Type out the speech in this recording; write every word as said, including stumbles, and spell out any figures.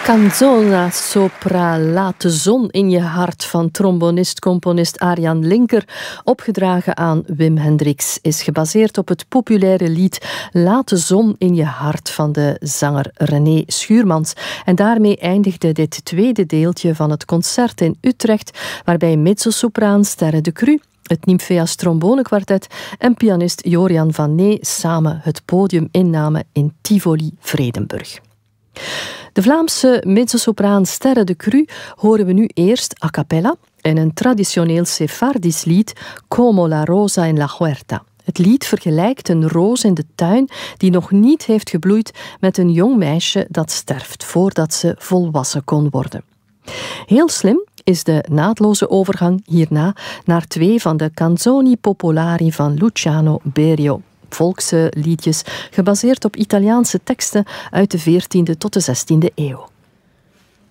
Canzona sopra Laat de zon in je hart van trombonist-componist Arjan Linker, opgedragen aan Wim Hendricks, is gebaseerd op het populaire lied Laat de zon in je hart van de zanger René Schuurmans. En daarmee eindigde dit tweede deeltje van het concert in Utrecht, waarbij mezzosopraan Sterre de Cru, het Nymphaeas Trombonekwartet en pianist Jorian van Nee samen het podium innamen in Tivoli Vredenburg. De Vlaamse mezzosopraan Sterre de Cru horen we nu eerst a cappella in een traditioneel Sephardisch lied, Como la rosa en la huerta. Het lied vergelijkt een roos in de tuin die nog niet heeft gebloeid met een jong meisje dat sterft voordat ze volwassen kon worden. Heel slim is de naadloze overgang hierna naar twee van de canzoni popolari van Luciano Berio. Volksliedjes gebaseerd op Italiaanse teksten uit de veertiende tot de zestiende eeuw.